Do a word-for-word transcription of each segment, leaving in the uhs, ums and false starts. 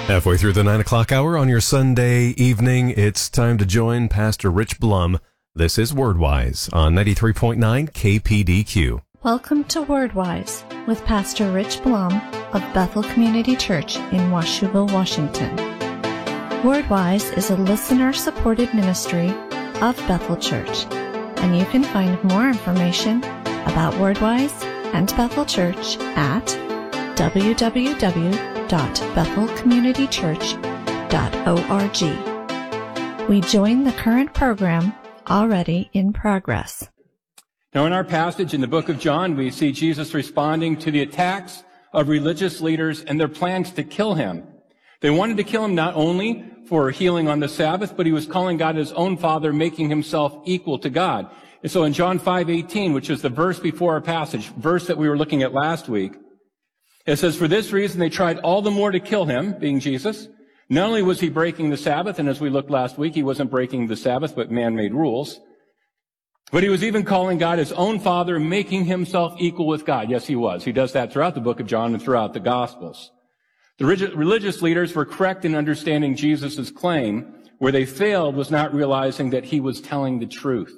Halfway through the nine o'clock hour on your Sunday evening, it's time to join Pastor Rich Blum. This is WordWise on ninety-three point nine K P D Q. Welcome to WordWise with Pastor Rich Blum of Bethel Community Church in Washougal, Washington. WordWise is a listener-supported ministry of Bethel Church, and you can find more information about WordWise and Bethel Church at w w w dot bethel community church dot org. We join the current program already in progress. Now, in our passage in the book of John, we see Jesus responding to the attacks of religious leaders and their plans to kill him. They wanted to kill him not only for healing on the Sabbath, but he was calling God his own Father, making himself equal to God. And so in John five eighteen, which is the verse before our passage, verse that we were looking at last week, it says, "For this reason they tried all the more to kill him," being Jesus. Not only was he breaking the Sabbath, and as we looked last week, he wasn't breaking the Sabbath, but man-made rules, but he was even calling God his own Father, making himself equal with God. Yes, he was. He does that throughout the book of John and throughout the Gospels. The religious leaders were correct in understanding Jesus' claim. Where they failed was not realizing that he was telling the truth.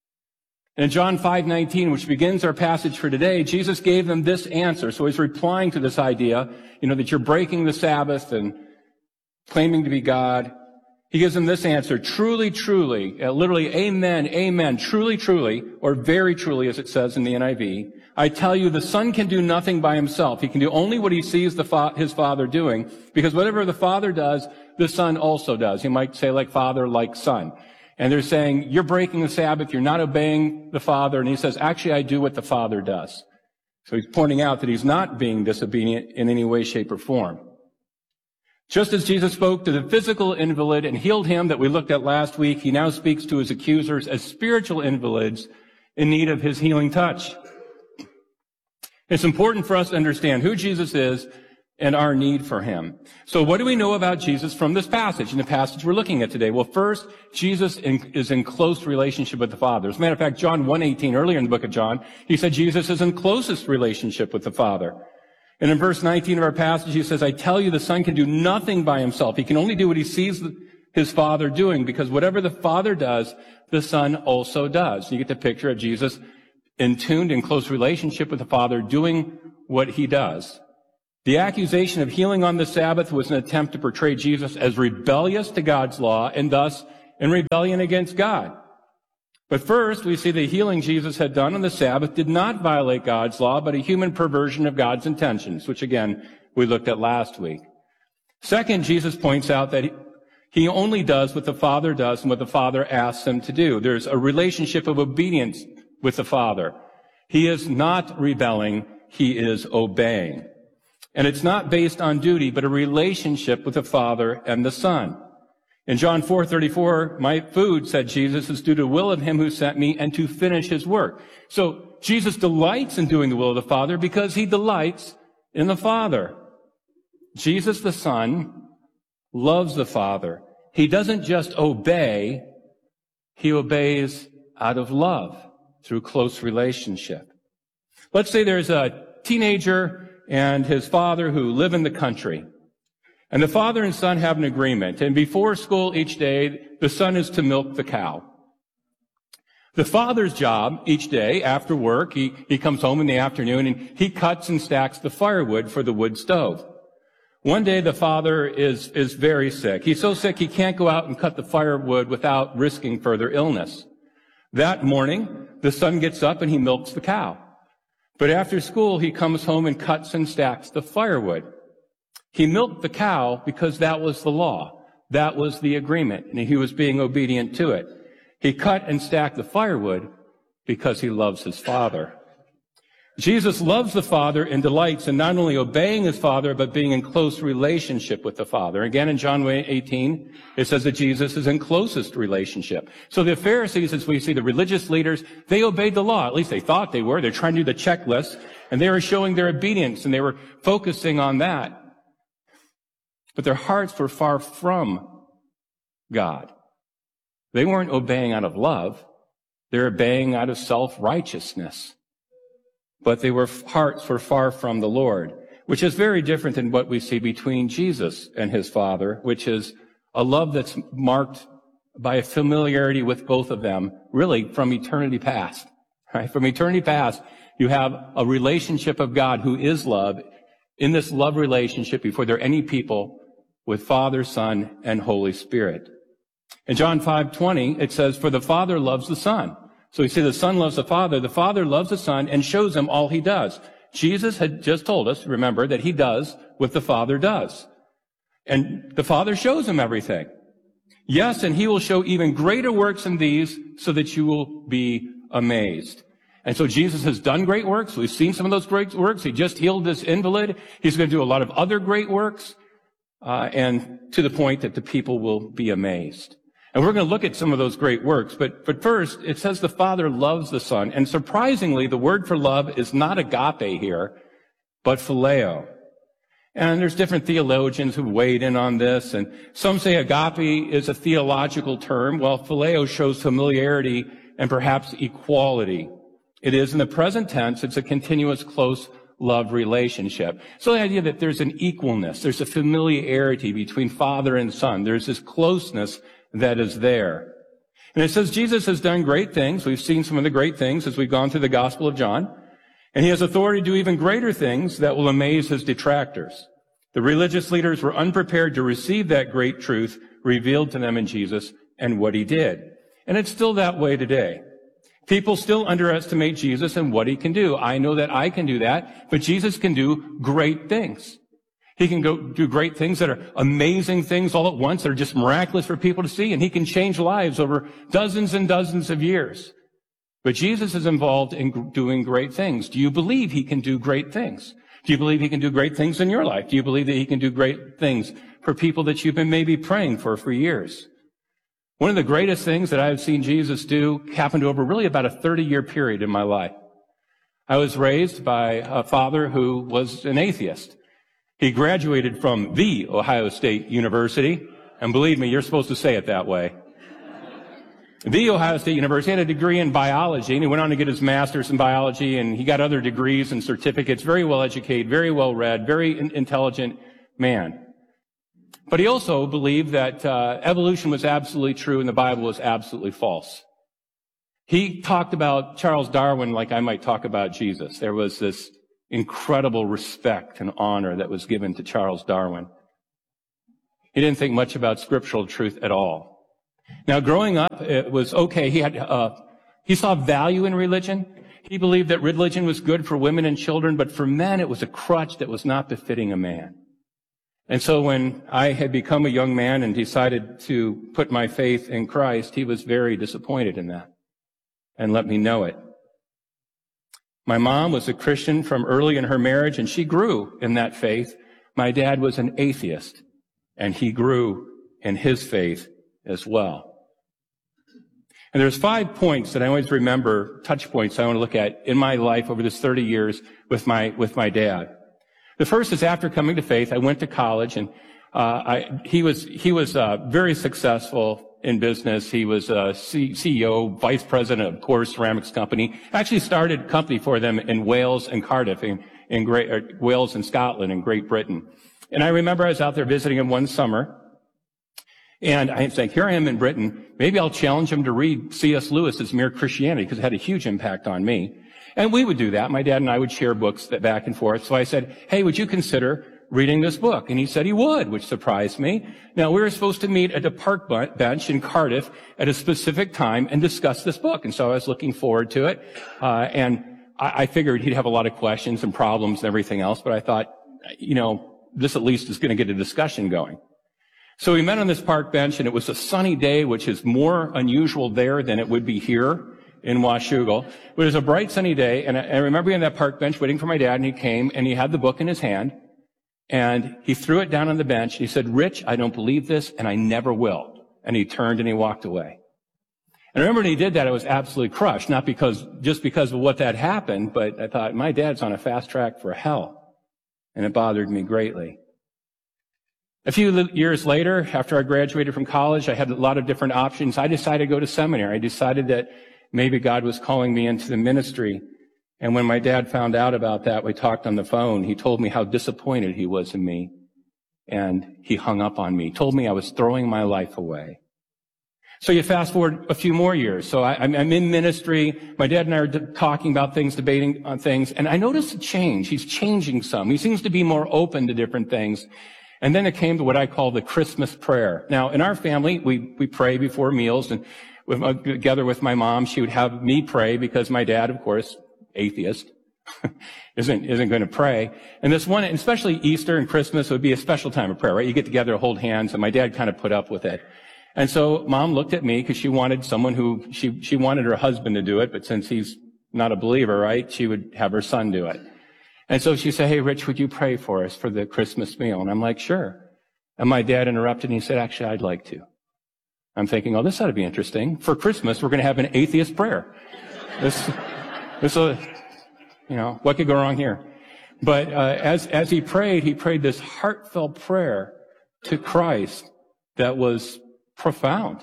In John five nineteen, which begins our passage for today, Jesus gave them this answer. So he's replying to this idea, you know, that you're breaking the Sabbath and claiming to be God. He gives them this answer: truly, truly, uh, literally, amen, amen, truly, truly, or very truly, as it says in the N I V, I tell you, the Son can do nothing by himself. He can do only what he sees the fa- his Father doing, because whatever the Father does, the Son also does. You might say like Father, like Son. And they're saying, you're breaking the Sabbath, you're not obeying the Father. And he says, actually, I do what the Father does. So he's pointing out that he's not being disobedient in any way, shape, or form. Just as Jesus spoke to the physical invalid and healed him that we looked at last week, he now speaks to his accusers as spiritual invalids in need of his healing touch. It's important for us to understand who Jesus is and our need for him. So what do we know about Jesus from this passage, in the passage we're looking at today? Well, first, Jesus in, is in close relationship with the Father. As a matter of fact, John one eighteen, earlier in the book of John, he said Jesus is in closest relationship with the Father. And in verse nineteen of our passage, he says, I tell you, the Son can do nothing by himself. He can only do what he sees his Father doing, because whatever the Father does, the Son also does. You get the picture of Jesus in tuned, in close relationship with the Father, doing what he does. The accusation of healing on the Sabbath was an attempt to portray Jesus as rebellious to God's law and thus in rebellion against God. But first, we see the healing Jesus had done on the Sabbath did not violate God's law, but a human perversion of God's intentions, which again, we looked at last week. Second, Jesus points out that he only does what the Father does and what the Father asks him to do. There's a relationship of obedience with the Father. He is not rebelling, he is obeying. And it's not based on duty, but a relationship with the Father and the Son. In John four thirty-four, my food, said Jesus, is due to the will of him who sent me and to finish his work. So Jesus delights in doing the will of the Father because he delights in the Father. Jesus the Son loves the Father. He doesn't just obey, he obeys out of love through close relationship. Let's say there's a teenager and his father who live in the country. And the father and son have an agreement. And before school each day, the son is to milk the cow. The father's job each day after work, he, he comes home in the afternoon and he cuts and stacks the firewood for the wood stove. One day the father is, is very sick. He's so sick he can't go out and cut the firewood without risking further illness. That morning, the son gets up and he milks the cow. But after school, he comes home and cuts and stacks the firewood. He milked the cow because that was the law. That was the agreement, and he was being obedient to it. He cut and stacked the firewood because he loves his Father. Jesus loves the Father and delights in not only obeying his Father, but being in close relationship with the Father. Again, in John eighteen, it says that Jesus is in closest relationship. So the Pharisees, as we see, the religious leaders, they obeyed the law. At least they thought they were. They're trying to do the checklist, and they were showing their obedience, and they were focusing on that. But their hearts were far from God. They weren't obeying out of love. They were obeying out of self-righteousness. But they were hearts were far from the Lord. which is very different than what we see between Jesus and his Father, which is a love that's marked by a familiarity with both of them, really from eternity past. Right? From eternity past, you have a relationship of God who is love, in this love relationship before there are any people, with Father, Son, and Holy Spirit. In John five twenty, it says, "For the Father loves the Son." So we see the Son loves the Father. The Father loves the Son and shows him all he does. Jesus had just told us, remember, that he does what the Father does. And the Father shows him everything. Yes, and he will show even greater works than these so that you will be amazed. And so Jesus has done great works. We've seen some of those great works. He just healed this invalid. He's going to do a lot of other great works, uh, and to the point that the people will be amazed. And we're going to look at some of those great works. But, but first, it says the Father loves the Son. And surprisingly, the word for love is not agape here, but phileo. And there's different theologians who weighed in on this. And some say agape is a theological term, while phileo shows familiarity and perhaps equality. It is in the present tense. It's a continuous, close love relationship. So the idea that there's an equalness, there's a familiarity between Father and Son. There's this closeness that is there. And it says Jesus has done great things. We've seen some of the great things as we've gone through the Gospel of John. And he has authority to do even greater things that will amaze his detractors. The religious leaders were unprepared to receive that great truth revealed to them in Jesus and what he did. And it's still that way today. People still underestimate Jesus and what he can do. I know that I can do that, but Jesus can do great things. He can go do great things that are amazing things all at once that are just miraculous for people to see, and he can change lives over dozens and dozens of years. But Jesus is involved in doing great things. Do you believe he can do great things? Do you believe he can do great things in your life? Do you believe that he can do great things for people that you've been maybe praying for for years? One of the greatest things that I've seen Jesus do happened over really about a thirty-year period in my life. I was raised by a father who was an atheist. He graduated from the Ohio State University, and believe me, you're supposed to say it that way. The Ohio State University had a degree in biology, and he went on to get his master's in biology, and he got other degrees and certificates, very well educated, very well read, very in- intelligent man. But he also believed that uh, evolution was absolutely true and the Bible was absolutely false. He talked about Charles Darwin like I might talk about Jesus. There was this incredible respect and honor that was given to Charles Darwin. He didn't think much about scriptural truth at all. Now, growing up, it was okay. He had uh, he saw value in religion. He believed that religion was good for women and children, but for men, it was a crutch that was not befitting a man. And so when I had become a young man and decided to put my faith in Christ, he was very disappointed in that and let me know it. My mom was a Christian from early in her marriage, and she grew in that faith. My dad was an atheist, and he grew in his faith as well. And there's five points that I always remember, touch points I want to look at in my life over this thirty years with my with my dad. The first is after coming to faith, I went to college, and uh, I, he was he was uh, very successful in business. He was a C- CEO, vice president of Coors Ceramics Company. Actually started a company for them in Wales and Cardiff, in, in Great, uh, Wales and Scotland, in Great Britain. And I remember I was out there visiting him one summer, and I was like, here I am in Britain. Maybe I'll challenge him to read C S Lewis's Mere Christianity, because it had a huge impact on me. And we would do that. My dad and I would share books that back and forth. So I said, hey, would you consider reading this book? And he said he would, which surprised me. Now, we were supposed to meet at a park bench in Cardiff at a specific time and discuss this book. And so I was looking forward to it. Uh, and I, I figured he'd have a lot of questions and problems and everything else. But I thought, you know, this at least is going to get a discussion going. So we met on this park bench, and it was a sunny day, which is more unusual there than it would be here in Washougal. It was a bright sunny day, and I, I remember being on that park bench waiting for my dad, and he came, and he had the book in his hand, and he threw it down on the bench, and he said, Rich, I don't believe this, and I never will. And he turned and he walked away. And I remember when he did that, I was absolutely crushed, not because, just because of what that happened, but I thought, my dad's on a fast track for hell, and it bothered me greatly. A few years later, after I graduated from college, I had a lot of different options. I decided to go to seminary. I decided that maybe God was calling me into the ministry. And when my dad found out about that, we talked on the phone. He told me how disappointed he was in me. And he hung up on me, told me I was throwing my life away. So you fast forward a few more years. So I, I'm, I'm in ministry. My dad and I are d- talking about things, debating on things. And I noticed a change. He's changing some. He seems to be more open to different things. And then it came to what I call the Christmas prayer. Now, in our family, we, we pray before meals. And with, uh, together with my mom, she would have me pray because my dad, of course, atheist, isn't, isn't going to pray. And this one, especially Easter and Christmas, would be a special time of prayer, right? You get together, hold hands, and my dad kind of put up with it. And so mom looked at me because she wanted someone who, she, she wanted her husband to do it, but since he's not a believer, right, she would have her son do it. And so she said, hey, Rich, would you pray for us for the Christmas meal? And I'm like, sure. And my dad interrupted and he said, actually, I'd like to. I'm thinking, oh, this ought to be interesting. For Christmas, we're going to have an atheist prayer. This, this will, you know, what could go wrong here? But uh, as as he prayed, he prayed this heartfelt prayer to Christ that was profound.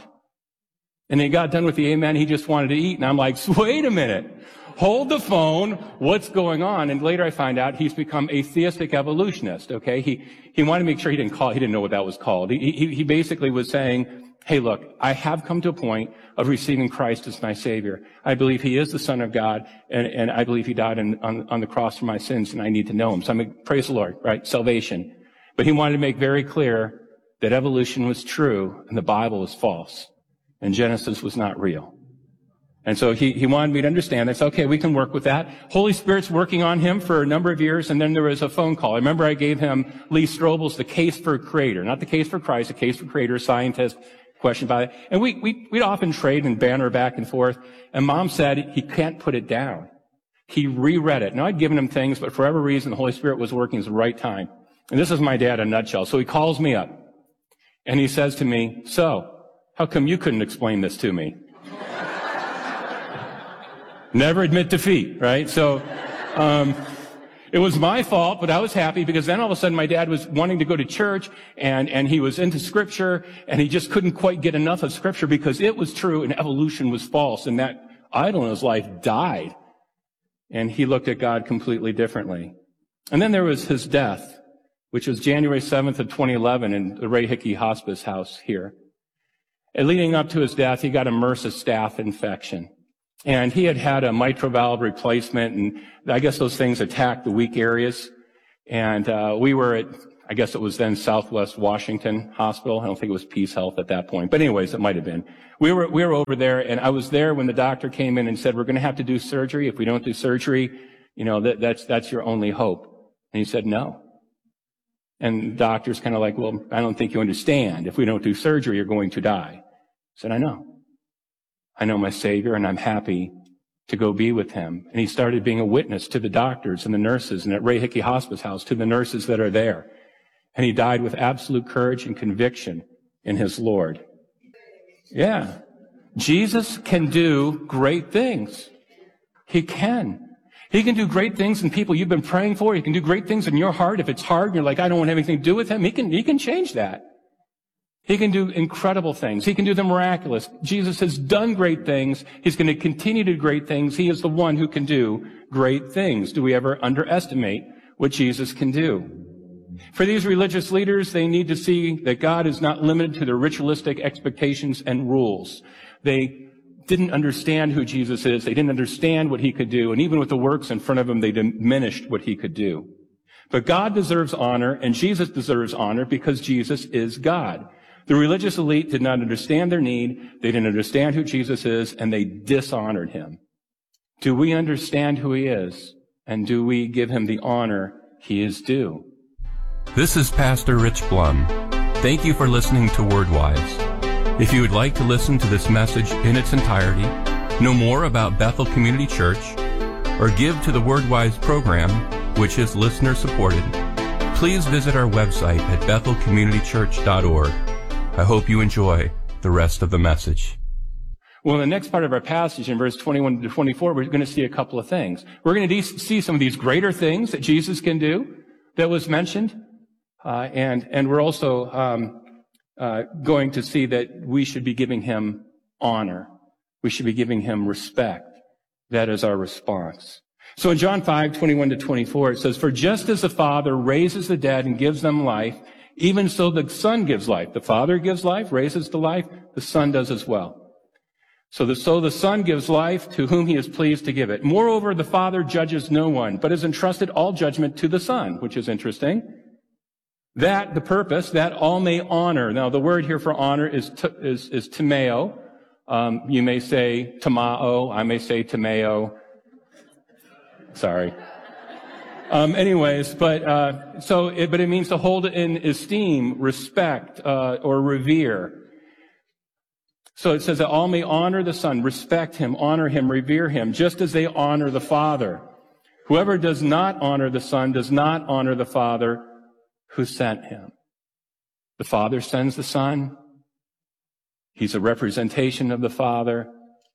And he got done with the amen. He just wanted to eat. And I'm like, wait a minute. Hold the phone. What's going on? And later I find out he's become a theistic evolutionist. Okay. He, he wanted to make sure he didn't call, he didn't know what that was called. He, he, he basically was saying, hey, look, I have come to a point of receiving Christ as my Savior. I believe He is the Son of God, and, and I believe He died on, on, on the cross for my sins, and I need to know Him. So I'm like, praise the Lord, right? Salvation. But he wanted to make very clear that evolution was true and the Bible was false, and Genesis was not real. And so he, he wanted me to understand that. So, okay, we can work with that. Holy Spirit's working on him for a number of years, and then there was a phone call. I remember I gave him Lee Strobel's The Case for Creator, not The Case for Christ, The Case for Creator, scientist, question about it. And we, we, we'd often trade and banter back and forth. And Mom said he can't put it down. He reread it. Now, I'd given him things, but for whatever reason, the Holy Spirit was working at the right time. And this is my dad in a nutshell. So he calls me up, and he says to me, so, how come you couldn't explain this to me? Never admit defeat, right? So, um, it was my fault, but I was happy because then all of a sudden my dad was wanting to go to church and, and he was into scripture and he just couldn't quite get enough of scripture because it was true and evolution was false and that idol in his life died. And he looked at God completely differently. And then there was his death, which was January seventh of twenty eleven in the Ray Hickey Hospice House here. And leading up to his death, he got a MRSA staph infection. And he had had a mitral valve replacement, and I guess those things attacked the weak areas. And uh we were at, I guess it was then Southwest Washington Hospital. I don't think it was Peace Health at that point. But anyways, it might have been. We were we were over there, and I was there when the doctor came in and said, we're going to have to do surgery. If we don't do surgery, you know, that, that's that's your only hope. And he said, no. And the doctor's kind of like, well, I don't think you understand. If we don't do surgery, you're going to die. I said, I know. I know my Savior, and I'm happy to go be with Him. And he started being a witness to the doctors and the nurses, and at Ray Hickey Hospice House, to the nurses that are there. And he died with absolute courage and conviction in his Lord. Yeah. Jesus can do great things. He can. He can do great things in people you've been praying for. He can do great things in your heart. If it's hard and you're like, I don't want anything to do with Him, He can, He can change that. He can do incredible things. He can do the miraculous. Jesus has done great things. He's going to continue to do great things. He is the one who can do great things. Do we ever underestimate what Jesus can do? For these religious leaders, they need to see that God is not limited to their ritualistic expectations and rules. They didn't understand who Jesus is. They didn't understand what He could do. And even with the works in front of Him, they diminished what He could do. But God deserves honor, and Jesus deserves honor because Jesus is God. The religious elite did not understand their need, they didn't understand who Jesus is, and they dishonored Him. Do we understand who He is, and do we give Him the honor He is due? This is Pastor Rich Blum. Thank you for listening to WordWise. If you would like to listen to this message in its entirety, know more about Bethel Community Church, or give to the WordWise program, which is listener-supported, please visit our website at bethel community church dot org. I hope you enjoy the rest of the message. Well, in the next part of our passage, in verse twenty-one to twenty-four, we're going to see a couple of things. We're going to de- see some of these greater things that Jesus can do that was mentioned. Uh, and, and we're also um, uh, going to see that we should be giving Him honor. We should be giving Him respect. That is our response. So in John five, twenty-one to twenty-four, it says, "For just as the Father raises the dead and gives them life, even so the Son gives life." The Father gives life, raises the life, the Son does as well. So the, so the Son gives life to whom he is pleased to give it. Moreover, the Father judges no one, but has entrusted all judgment to the Son, which is interesting. That, the purpose, that all may honor. Now, the word here for honor is, t- is, is timeo. Um, you may say tamao. I may say timeo. Sorry. Um, anyways, but, uh, so, it, but it means to hold in esteem, respect, uh, or revere. So it says that all may honor the Son, respect him, honor him, revere him, just as they honor the Father. Whoever does not honor the Son does not honor the Father who sent him. The Father sends the Son. He's a representation of the Father.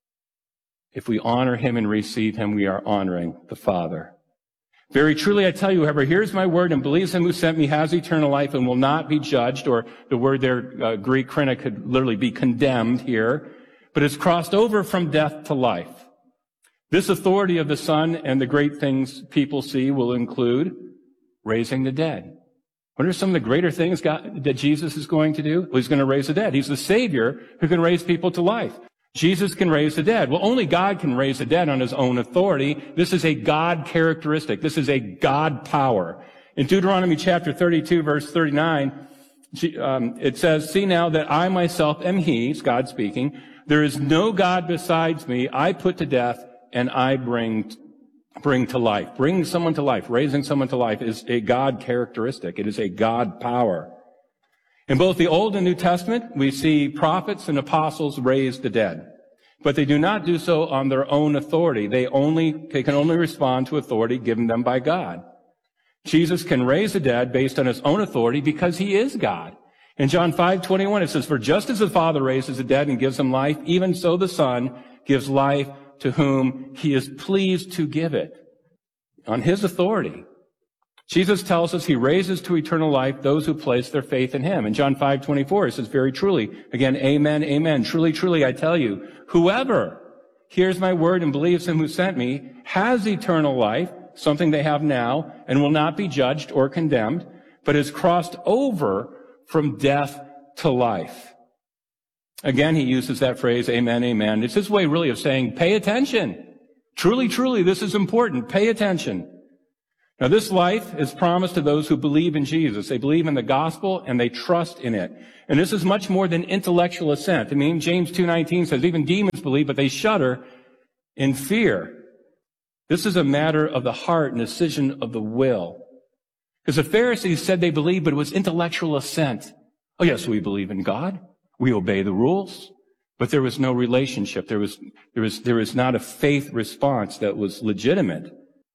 If we honor him and receive him, we are honoring the Father. Very truly, I tell you, whoever hears my word and believes him who sent me has eternal life and will not be judged, or the word there, uh, Greek krina, could literally be condemned here, but is crossed over from death to life. This authority of the Son and the great things people see will include raising the dead. What are some of the greater things God, that Jesus is going to do? Well, he's going to raise the dead. He's the Savior who can raise people to life. Jesus can raise the dead. Well, only God can raise the dead on his own authority. This is a God characteristic. This is a God power. In Deuteronomy chapter thirty-two, verse thirty-nine, um, it says, "See now that I myself am he," it's God speaking, "there is no God besides me. I put to death and I bring, bring to life." Bringing someone to life, raising someone to life is a God characteristic. It is a God power. In both the Old and New Testament, we see prophets and apostles raise the dead. But they do not do so on their own authority. They only, they can only respond to authority given them by God. Jesus can raise the dead based on his own authority because he is God. In John five twenty-one, it says, "For just as the Father raises the dead and gives them life, even so the Son gives life to whom he is pleased to give it." On his authority. Jesus tells us he raises to eternal life those who place their faith in him. In John five twenty-four, it says, "Very truly," again, amen, amen, "truly, truly, I tell you, whoever hears my word and believes him who sent me has eternal life," something they have now, "and will not be judged or condemned, but is crossed over from death to life." Again, he uses that phrase, amen, amen. It's his way really of saying, pay attention. Truly, truly, this is important. Pay attention. Now, this life is promised to those who believe in Jesus. They believe in the gospel and they trust in it. And this is much more than intellectual assent. I mean, James two nineteen says, even demons believe, but they shudder in fear. This is a matter of the heart and decision of the will. Because the Pharisees said they believed, but it was intellectual assent. Oh, yes, we believe in God. We obey the rules. But there was no relationship. There was, there was, there was not a faith response that was legitimate.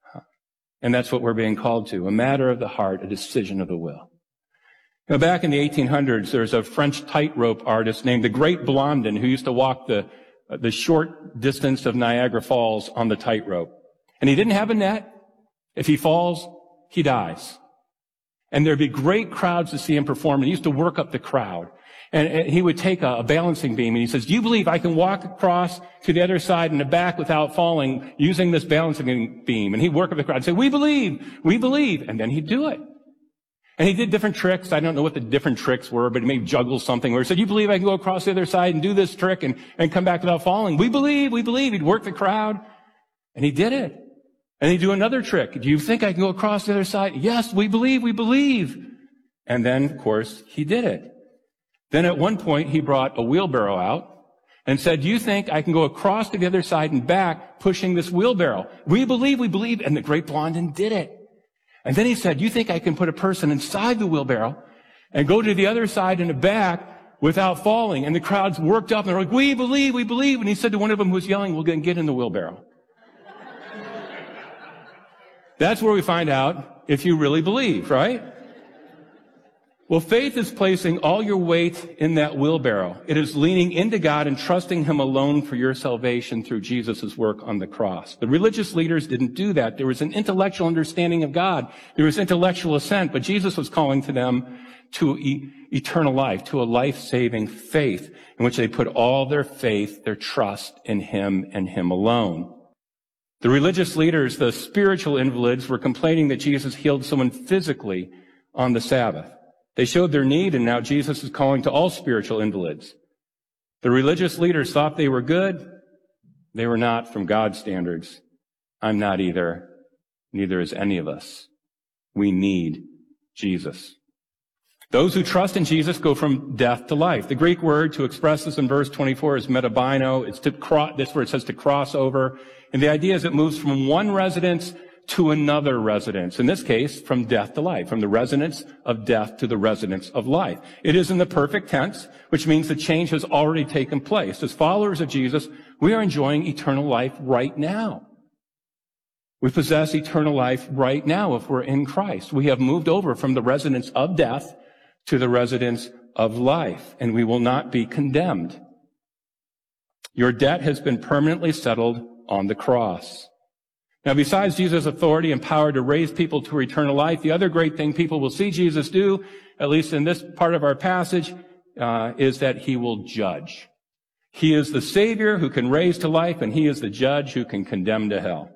And that's what we're being called to, a matter of the heart, a decision of the will. Now, back in the eighteen hundreds, there was a French tightrope artist named the Great Blondin who used to walk the, the short distance of Niagara Falls on the tightrope. And he didn't have a net. If he falls, he dies. And there'd be great crowds to see him perform. And he used to work up the crowd. And, and he would take a, a balancing beam and he says, "Do you believe I can walk across to the other side and the back without falling using this balancing beam?" And he'd work up the crowd and say, "We believe, we believe." And then he'd do it. And he did different tricks. I don't know what the different tricks were, but he may juggle something where he said, "You believe I can go across the other side and do this trick and, and come back without falling?" "We believe, we believe." He'd work the crowd. And he did it. And he'd do another trick. "Do you think I can go across the other side?" "Yes, we believe, we believe." And then, of course, he did it. Then at one point, he brought a wheelbarrow out and said, "Do you think I can go across to the other side and back pushing this wheelbarrow?" "We believe, we believe." And the Great Blondin did it. And then he said, "Do you think I can put a person inside the wheelbarrow and go to the other side and the back without falling?" And the crowds worked up and they're like, "We believe, we believe." And he said to one of them who was yelling, "Well, then get in the wheelbarrow." That's where we find out if you really believe, right? Well, faith is placing all your weight in that wheelbarrow. It is leaning into God and trusting him alone for your salvation through Jesus' work on the cross. The religious leaders didn't do that. There was an intellectual understanding of God. There was intellectual assent, but Jesus was calling to them to e- eternal life, to a life-saving faith in which they put all their faith, their trust in him and him alone. The religious leaders, the spiritual invalids, were complaining that Jesus healed someone physically on the Sabbath. They showed their need, and now Jesus is calling to all spiritual invalids. The religious leaders thought they were good. They were not from God's standards. I'm not either. Neither is any of us. We need Jesus. Those who trust in Jesus go from death to life. The Greek word to express this in verse twenty-four is metabino. It's to cross, this word says to cross over. And the idea is it moves from one residence to another residence. In this case, from death to life, from the residence of death to the residence of life. It is in the perfect tense, which means the change has already taken place. As followers of Jesus, we are enjoying eternal life right now. We possess eternal life right now if we're in Christ. We have moved over from the residence of death to the residence of life, and we will not be condemned. Your debt has been permanently settled on the cross. Now, besides Jesus' authority and power to raise people to eternal life, the other great thing people will see Jesus do, at least in this part of our passage, uh, is that he will judge. He is the Savior who can raise to life, and he is the judge who can condemn to hell.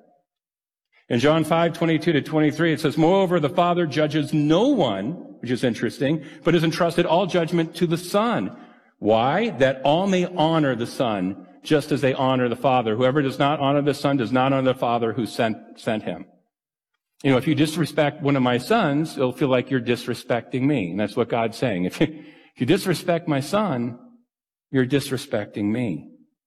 In John five, twenty-two to twenty-three, it says, moreover, the Father judges no one, which is interesting, but has entrusted all judgment to the Son. Why? That all may honor the Son, just as they honor the Father. Whoever does not honor the Son does not honor the Father who sent, sent him. You know, if you disrespect one of my sons, it'll feel like you're disrespecting me. And that's what God's saying. If you, if you disrespect my son, you're disrespecting me.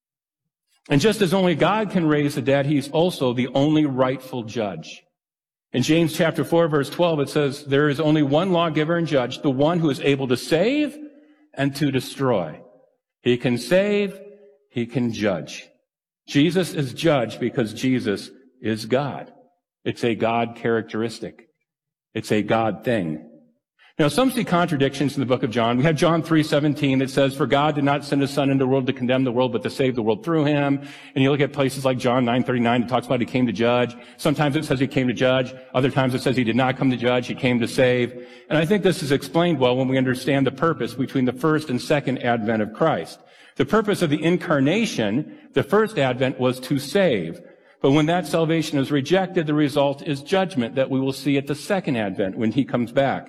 And just as only God can raise the dead, he's also the only rightful judge. In James chapter four, verse twelve, it says, there is only one lawgiver and judge, the one who is able to save and to destroy. He can save, he can judge. Jesus is judge because Jesus is God. It's a God characteristic. It's a God thing. Now, some see contradictions in the book of John. We have John three seventeen that says, for God did not send his Son into the world to condemn the world, but to save the world through him. And you look at places like John nine thirty-nine, it talks about he came to judge. Sometimes it says he came to judge. Other times it says he did not come to judge, he came to save. And I think this is explained well when we understand the purpose between the first and second advent of Christ. The purpose of the incarnation, the first advent, was to save. But when that salvation is rejected, the result is judgment that we will see at the second advent when he comes back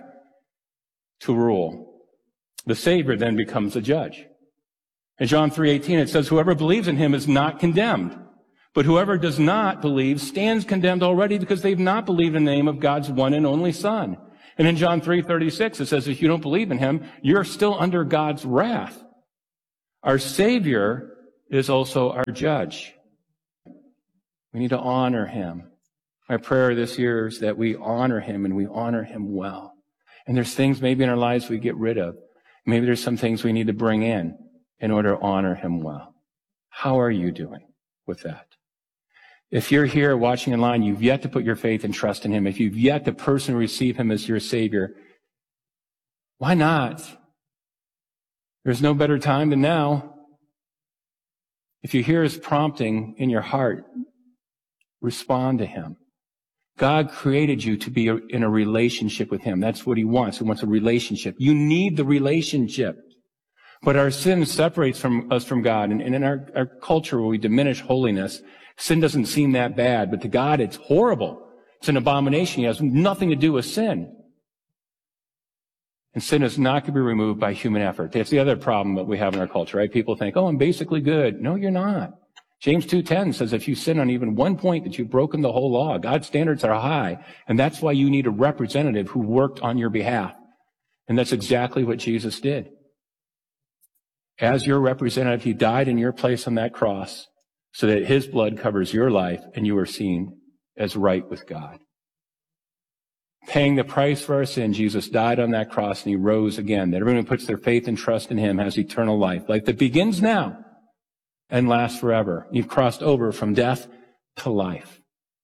to rule. The Savior then becomes a judge. In John three eighteen, it says, whoever believes in him is not condemned, but whoever does not believe stands condemned already because they've not believed in the name of God's one and only Son. And in John three thirty-six, it says, if you don't believe in him, you're still under God's wrath. Our Savior is also our judge. We need to honor him. My prayer this year is that we honor him and we honor him well. And there's things maybe in our lives we get rid of. Maybe there's some things we need to bring in in order to honor him well. How are you doing with that? If you're here watching online, you've yet to put your faith and trust in him. If you've yet to personally receive him as your Savior, why not? There's no better time than now. If you hear his prompting in your heart, respond to him. God created you to be in a relationship with him. That's what he wants. He wants a relationship. You need the relationship. But our sin separates from us from God. And, and in our, our culture where we diminish holiness, sin doesn't seem that bad. But to God, it's horrible. It's an abomination. It has nothing to do with sin. And sin is not going to be removed by human effort. That's the other problem that we have in our culture, right? People think, oh, I'm basically good. No, you're not. James two ten says if you sin on even one point that you've broken the whole law. God's standards are high, and that's why you need a representative who worked on your behalf. And that's exactly what Jesus did. As your representative, he died in your place on that cross so that his blood covers your life and you are seen as right with God. Paying the price for our sin, Jesus died on that cross and he rose again. That everyone who puts their faith and trust in him has eternal life. Life that begins now and lasts forever. You've crossed over from death to life.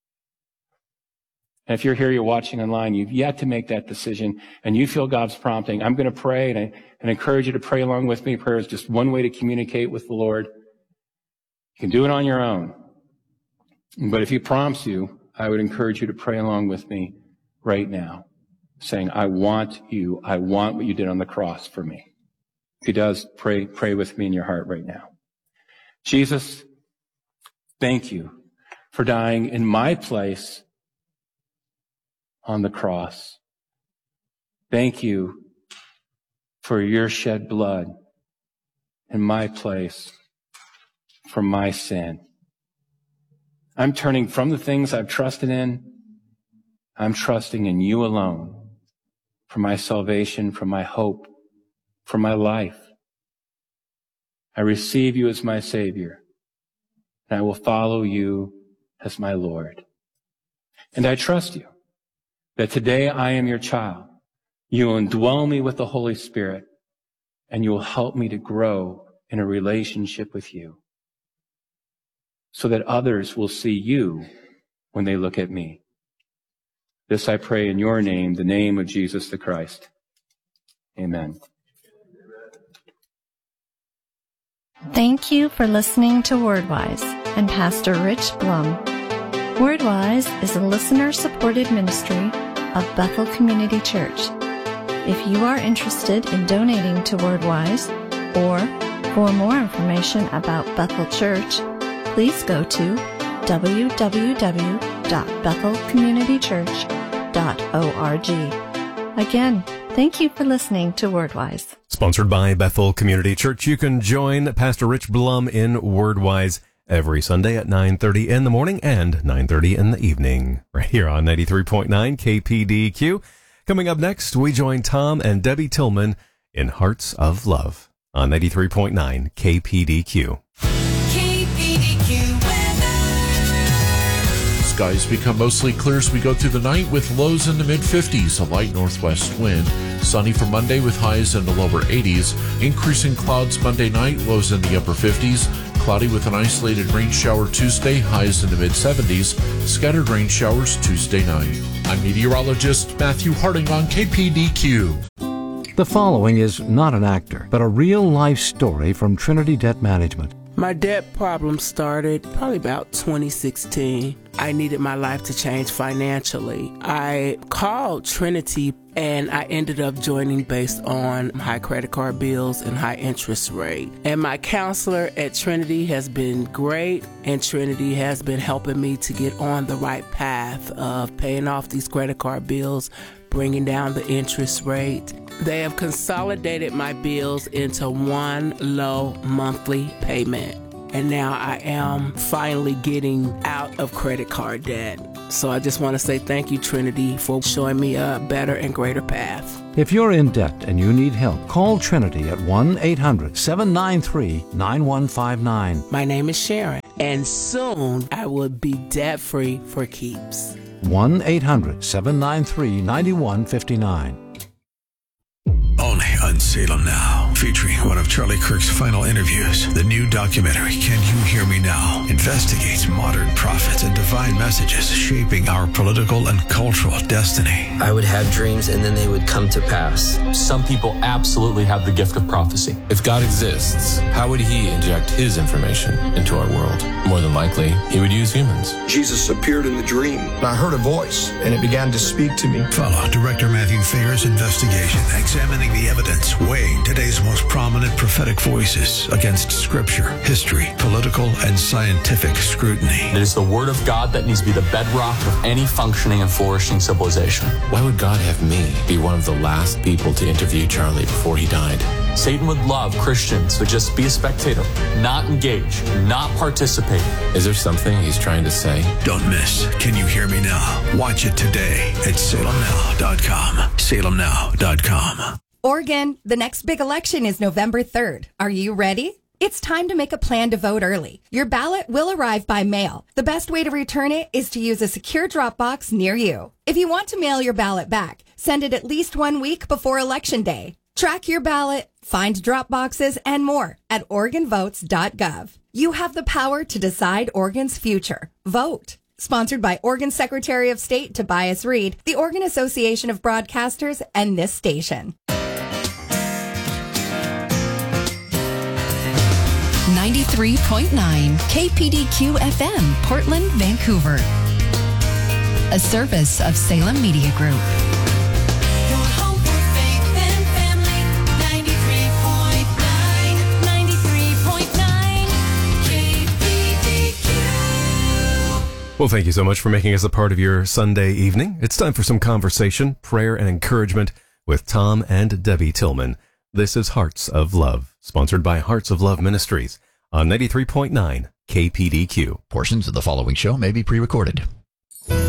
And if you're here, you're watching online, you've yet to make that decision, and you feel God's prompting, I'm going to pray, and I and encourage you to pray along with me. Prayer is just one way to communicate with the Lord. You can do it on your own. But if he prompts you, I would encourage you to pray along with me right now, saying, I want you. I want what you did on the cross for me. If he does, pray, pray with me in your heart right now. Jesus, thank you for dying in my place on the cross. Thank you for your shed blood in my place for my sin. I'm turning from the things I've trusted in. I'm trusting in you alone for my salvation, for my hope, for my life. I receive you as my Savior, and I will follow you as my Lord. And I trust you that today I am your child. You will indwell me with the Holy Spirit, and you will help me to grow in a relationship with you so that others will see you when they look at me. This I pray in your name, the name of Jesus the Christ. Amen. Thank you for listening to Wordwise and Pastor Rich Blum. Wordwise is a listener-supported ministry of Bethel Community Church. If you are interested in donating to Wordwise, or for more information about Bethel Church, please go to w w w dot bethel community church dot org. Again, thank you for listening to Wordwise. Sponsored by Bethel Community Church. You can join Pastor Rich Blum in Wordwise every Sunday at nine thirty in the morning and nine thirty in the evening, right here on ninety-three point nine K P D Q. Coming up next, we join Tom and Debbie Tillman in Hearts of Love on ninety-three point nine K P D Q. K P D Q weather. Skies become mostly clear as we go through the night with lows in the mid fifties, a light northwest wind. Sunny for Monday with highs in the lower eighties. Increasing clouds Monday night, lows in the upper fifties. Cloudy with an isolated rain shower Tuesday, highs in the mid seventies. Scattered rain showers Tuesday night. I'm meteorologist Matthew Harding on K P D Q. The following is not an actor, but a real-life story from Trinity Debt Management. My debt problem started probably about twenty sixteen. I needed my life to change financially. I called Trinity and I ended up joining based on high credit card bills and high interest rate. And my counselor at Trinity has been great, and Trinity has been helping me to get on the right path of paying off these credit card bills, bringing down the interest rate. They have consolidated my bills into one low monthly payment. And now I am finally getting out of credit card debt. So I just want to say thank you, Trinity, for showing me a better and greater path. If you're in debt and you need help, call Trinity at one eight hundred seven nine three nine one five nine. My name is Sharon, and soon I will be debt-free for keeps. one eight hundred seven nine three nine one five nine. Only on Salem Now, featuring one of Charlie Kirk's final interviews. The new documentary, Can You Hear Me Now?, investigates modern prophets and divine messages shaping our political and cultural destiny. I would have dreams and then they would come to pass. Some people absolutely have the gift of prophecy. If God exists, how would he inject his information into our world? More than likely, he would use humans. Jesus appeared in the dream, and I heard a voice, and it began to speak to me. Follow Director Matthew Thayer's investigation, examining the evidence, weighing today's most prominent prophetic voices against scripture, history, political, and scientific scrutiny. It is the Word of God that needs to be the bedrock of any functioning and flourishing civilization. Why would God have me be one of the last people to interview Charlie before he died? Satan would love Christians to just be a spectator, not engage, not participate. Is there something he's trying to say? Don't miss Can You Hear Me Now? Watch it today at salem now dot com. salem now dot com. Oregon, the next big election is November third. Are you ready? It's time to make a plan to vote early. Your ballot will arrive by mail. The best way to return it is to use a secure drop box near you. If you want to mail your ballot back, send it at least one week before Election Day. Track your ballot, find drop boxes, and more at oregon votes dot gov. You have the power to decide Oregon's future. Vote. Sponsored by Oregon Secretary of State Tobias Reed, the Oregon Association of Broadcasters, and this station. ninety-three point nine K P D Q F M, Portland, Vancouver. A service of Salem Media Group. Well, thank you so much for making us a part of your Sunday evening. It's time for some conversation, prayer, and encouragement with Tom and Debbie Tillman. This is Hearts of Love, sponsored by Hearts of Love Ministries on ninety-three point nine K P D Q. Portions of the following show may be pre-recorded.